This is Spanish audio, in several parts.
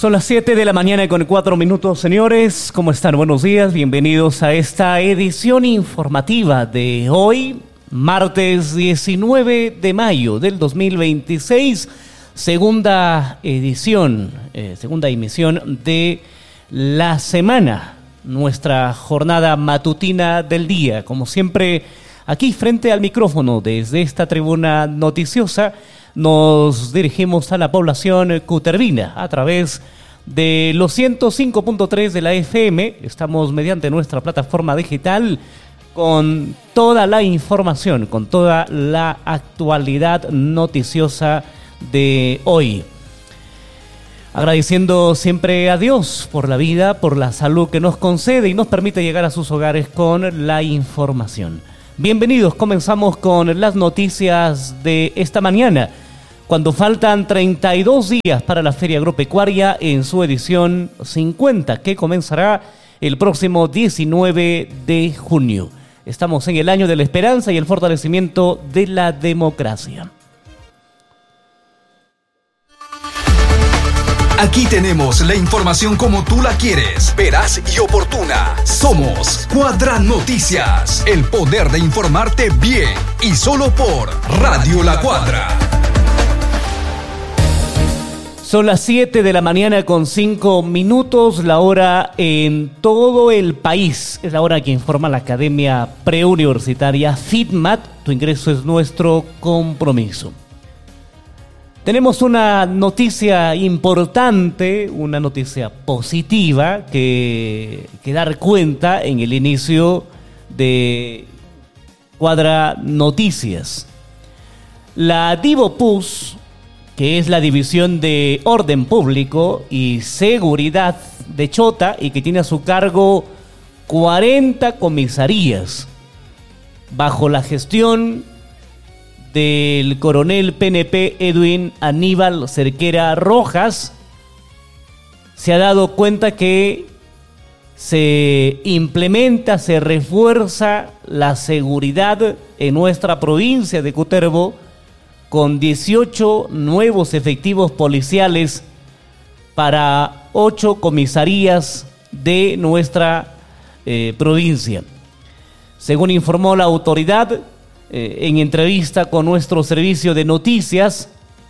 Son las 7 de la mañana con 4 minutos, señores. ¿Cómo están? Buenos días. Bienvenidos a esta edición informativa de hoy, martes 19 de mayo del 2026. Segunda emisión de la semana. Nuestra jornada matutina del día. Como siempre, aquí frente al micrófono, desde esta tribuna noticiosa, nos dirigimos a la población cutervina a través de los 105.3 de la FM. Estamos mediante nuestra plataforma digital con toda la información, con toda la actualidad noticiosa de hoy. Agradeciendo siempre a Dios por la vida, por la salud que nos concede y nos permite llegar a sus hogares con la información. Bienvenidos, comenzamos con las noticias de esta mañana, cuando faltan 32 días para la Feria Agropecuaria en su edición 50, que comenzará el próximo 19 de junio. Estamos en el año de la esperanza y el fortalecimiento de la democracia. Aquí tenemos la información como tú la quieres, veraz y oportuna. Somos Cuadra Noticias, el poder de informarte bien y solo por Radio La Cuadra. Son las 7 de la mañana con 5 minutos, la hora en todo el país. Es la hora que informa la Academia Preuniversitaria FITMAT. Tu ingreso es nuestro compromiso. Tenemos una noticia importante, una noticia positiva que dar cuenta en el inicio de Cuadra Noticias. La DIVOPUS, que es la División de Orden Público y Seguridad de Chota y que tiene a su cargo 40 comisarías bajo la gestión del coronel PNP Edwin Aníbal Cerquera Rojas, se ha dado cuenta que se implementa, se refuerza la seguridad en nuestra provincia de Cutervo con 18 nuevos efectivos policiales para 8 comisarías de nuestra provincia. Según informó la autoridad, en entrevista con nuestro servicio de noticias,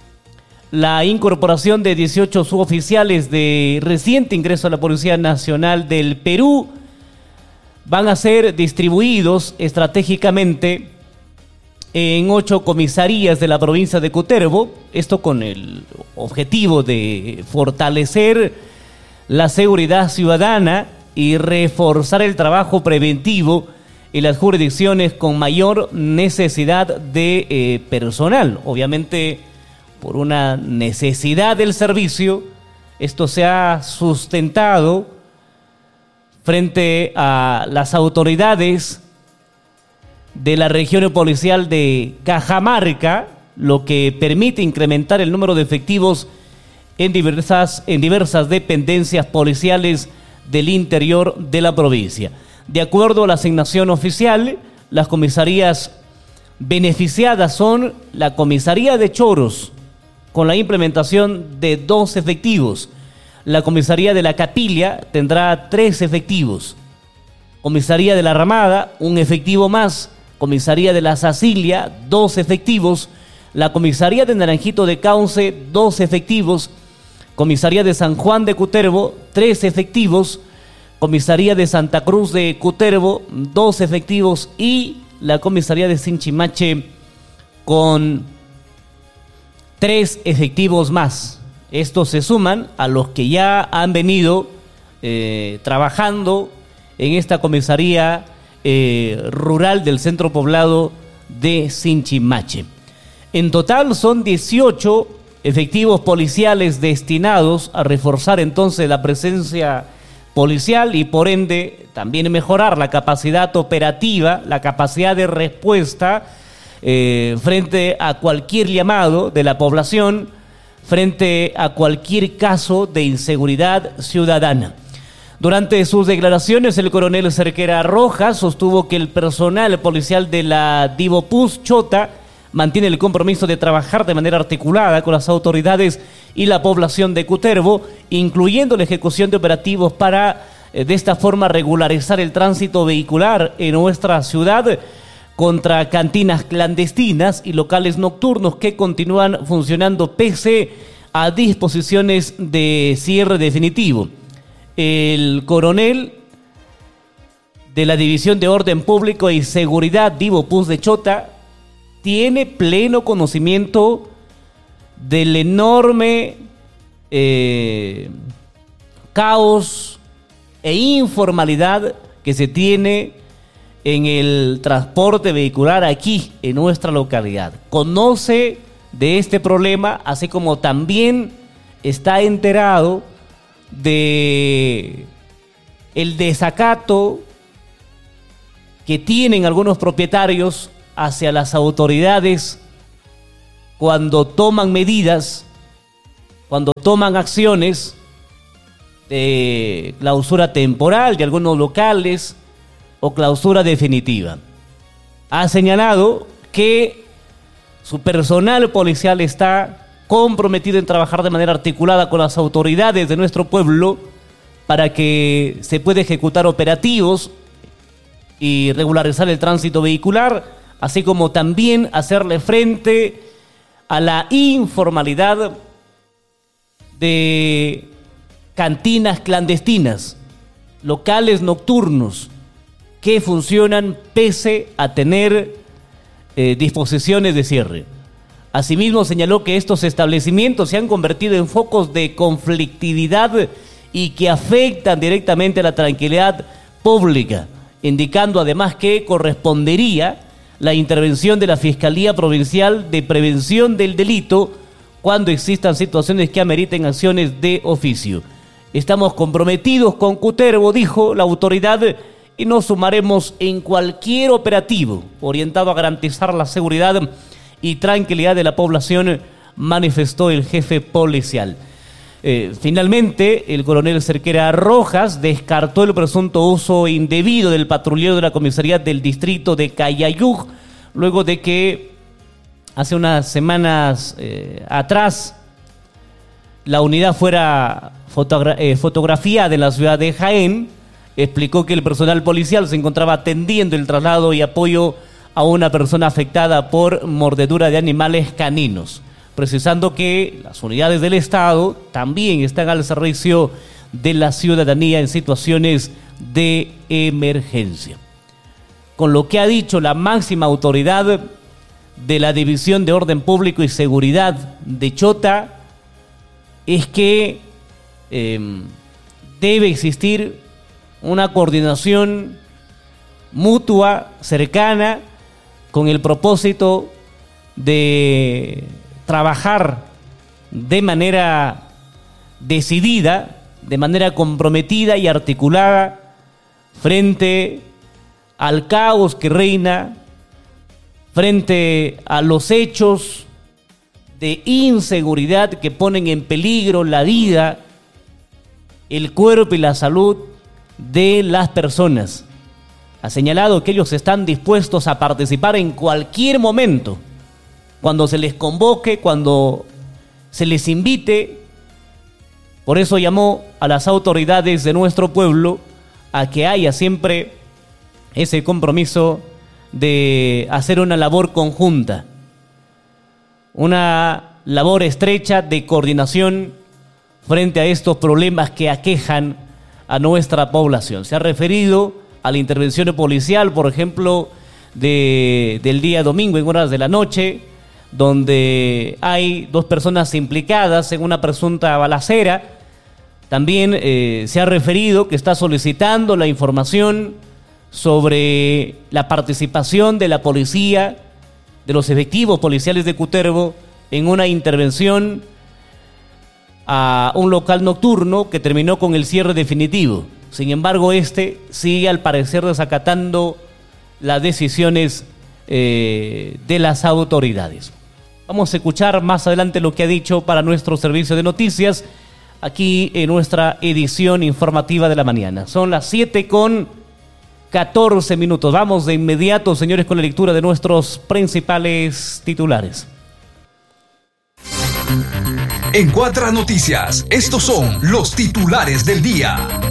la incorporación de 18 suboficiales de reciente ingreso a la Policía Nacional del Perú van a ser distribuidos estratégicamente en 8 comisarías de la provincia de Cutervo, esto con el objetivo de fortalecer la seguridad ciudadana y reforzar el trabajo preventivo en las jurisdicciones con mayor necesidad de personal. Obviamente, por una necesidad del servicio, esto se ha sustentado frente a las autoridades de la región policial de Cajamarca, lo que permite incrementar el número de efectivos en diversas dependencias policiales del interior de la provincia. De acuerdo a la asignación oficial, las comisarías beneficiadas son la comisaría de Choros, con la implementación de 2 efectivos. La comisaría de la Capilla tendrá 3 efectivos. Comisaría de la Ramada, 1 efectivo más. Comisaría de la Sacilia, 2 efectivos. La comisaría de Naranjito de Cauce, 2 efectivos. Comisaría de San Juan de Cutervo, 3 efectivos. Comisaría de Santa Cruz de Cutervo, 2 efectivos, y la comisaría de Sinchimache con 3 efectivos más. Estos se suman a los que ya han venido trabajando en esta comisaría rural del centro poblado de Sinchimache. En total son 18 efectivos policiales destinados a reforzar entonces la presencia policial y por ende también mejorar la capacidad operativa, la capacidad de respuesta frente a cualquier llamado de la población, frente a cualquier caso de inseguridad ciudadana. Durante sus declaraciones, el coronel Cerquera Rojas sostuvo que el personal policial de la DIVOPUS Chota mantiene el compromiso de trabajar de manera articulada con las autoridades y la población de Cutervo, incluyendo la ejecución de operativos para, de esta forma, regularizar el tránsito vehicular en nuestra ciudad contra cantinas clandestinas y locales nocturnos que continúan funcionando pese a disposiciones de cierre definitivo. El coronel de la División de Orden Público y Seguridad, Divo Puz de Chota, tiene pleno conocimiento del enorme caos e informalidad que se tiene en el transporte vehicular aquí en nuestra localidad. Conoce de este problema, así como también está enterado de el desacato que tienen algunos propietarios hacia las autoridades cuando toman medidas, cuando toman acciones de clausura temporal de algunos locales o clausura definitiva. Ha señalado que su personal policial está comprometido en trabajar de manera articulada con las autoridades de nuestro pueblo para que se pueda ejecutar operativos y regularizar el tránsito vehicular, así como también hacerle frente a la informalidad de cantinas clandestinas, locales nocturnos que funcionan pese a tener disposiciones de cierre. Asimismo, señaló que estos establecimientos se han convertido en focos de conflictividad y que afectan directamente a la tranquilidad pública, indicando además que correspondería la intervención de la Fiscalía Provincial de Prevención del Delito cuando existan situaciones que ameriten acciones de oficio. Estamos comprometidos con Cutervo, dijo la autoridad, y nos sumaremos en cualquier operativo orientado a garantizar la seguridad y tranquilidad de la población, manifestó el jefe policial. Finalmente, el coronel Cerquera Rojas descartó el presunto uso indebido del patrullero de la comisaría del distrito de Cayayuj, luego de que hace unas semanas atrás la unidad fuera fotografiada en la ciudad de Jaén. Explicó que el personal policial se encontraba atendiendo el traslado y apoyo a una persona afectada por mordedura de animales caninos, precisando que las unidades del Estado también están al servicio de la ciudadanía en situaciones de emergencia. Con lo que ha dicho la máxima autoridad de la División de Orden Público y Seguridad de Chota, es que debe existir una coordinación mutua, cercana, con el propósito de trabajar de manera decidida, de manera comprometida y articulada frente al caos que reina, frente a los hechos de inseguridad que ponen en peligro la vida, el cuerpo y la salud de las personas. Ha señalado que ellos están dispuestos a participar en cualquier momento, cuando se les convoque, cuando se les invite. Por eso llamó a las autoridades de nuestro pueblo a que haya siempre ese compromiso de hacer una labor conjunta, una labor estrecha de coordinación frente a estos problemas que aquejan a nuestra población. Se ha referido a la intervención policial, por ejemplo, del día domingo en horas de la noche, donde hay 2 personas implicadas en una presunta balacera. También se ha referido que está solicitando la información sobre la participación de la policía, de los efectivos policiales de Cutervo, en una intervención a un local nocturno que terminó con el cierre definitivo. Sin embargo, sigue al parecer desacatando las decisiones de las autoridades. Vamos a escuchar más adelante lo que ha dicho para nuestro servicio de noticias aquí en nuestra edición informativa de la mañana. Son las 7:14 14 minutos. Vamos de inmediato, señores, con la lectura de nuestros principales titulares. En Cuadra Noticias, estos son los titulares del día.